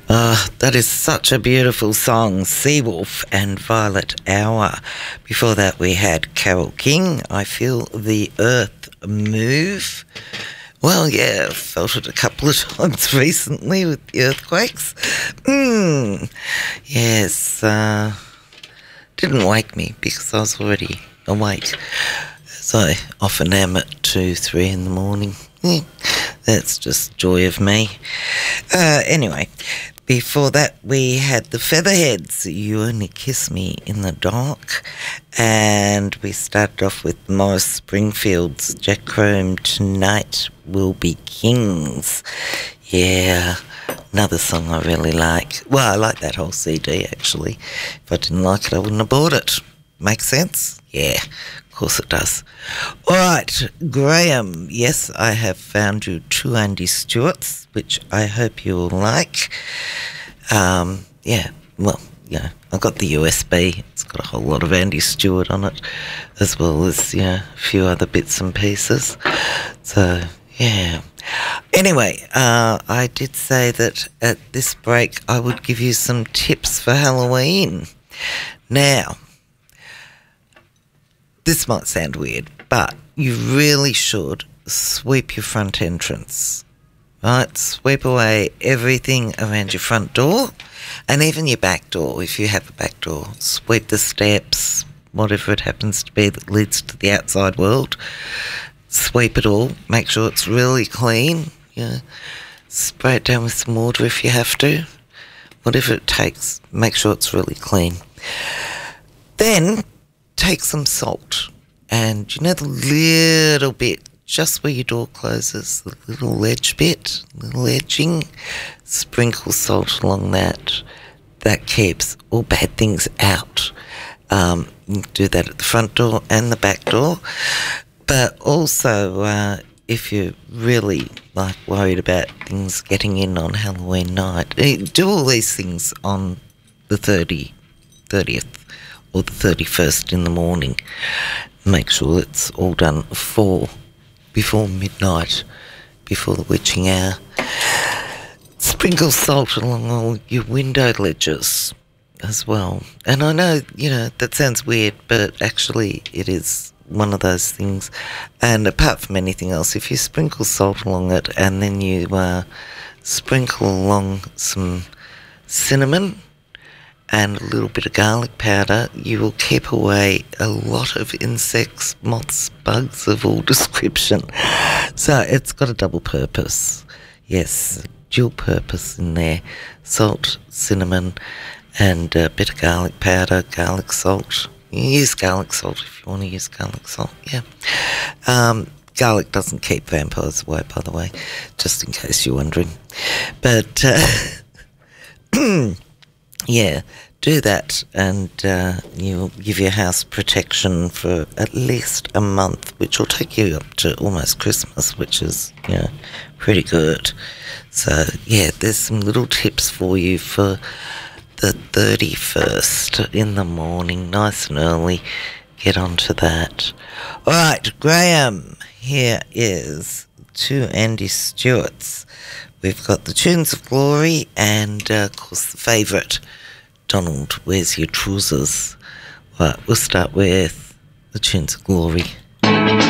That is such a beautiful song, Seawolf and Violet Hour. Before that we had Carole King, I Feel the Earth Move. Well, yeah, I've felt it a couple of times recently with the earthquakes. Yes, didn't wake me because I was already awake, as I often am at 2, 3 in the morning. That's just joy of me. Anyway, before that we had the Featherheads, You Only Kiss Me in the Dark, and we started off with Morris Springfield's Jack Chrome, Tonight Will Be Kings. Yeah, another song I really like. Well, I like that whole CD actually. If I didn't like it, I wouldn't have bought it. Make sense? Yeah, of course it does. All right, Graham, yes, I have found you 2 Andy Stewarts, which I hope you will like. Yeah, well, yeah, I've got the USB. It's got a whole lot of Andy Stewart on it, as well as, a few other bits and pieces. So, yeah. Anyway, I did say that at this break I would give you some tips for Halloween. Now, this might sound weird, but you really should sweep your front entrance. Right? Sweep away everything around your front door and even your back door, if you have a back door. Sweep the steps, whatever it happens to be that leads to the outside world. Sweep it all. Make sure it's really clean. Spray it down with some water if you have to. Whatever it takes, make sure it's really clean. Then take some salt and, the little bit just where your door closes, the little ledge bit, little edging, sprinkle salt along that. That keeps all bad things out. You can do that at the front door and the back door. But also, if you're really worried about things getting in on Halloween night, do all these things on the 30th or the 31st in the morning. Make sure it's all done before midnight, before the witching hour. Sprinkle salt along all your window ledges as well. And I know, that sounds weird, but actually it is one of those things. And apart from anything else, if you sprinkle salt along it and then you sprinkle along some cinnamon and a little bit of garlic powder, you will keep away a lot of insects, moths, bugs of all description. So it's got a double purpose. Yes, dual purpose in there. Salt, cinnamon, and a bit of garlic powder, garlic salt. You can use garlic salt if you want to use garlic salt, yeah. Garlic doesn't keep vampires away, by the way, just in case you're wondering. But, yeah, do that and you'll give your house protection for at least a month, which will take you up to almost Christmas, which is, pretty good. So, yeah, there's some little tips for you for the 31st in the morning, nice and early. Get onto that. All right, Graham, here is 2 Andy Stewarts. We've got the Tunes of Glory and, of course, the favourite, Donald, Where's Your Trousers? Right, we'll start with the Tunes of Glory.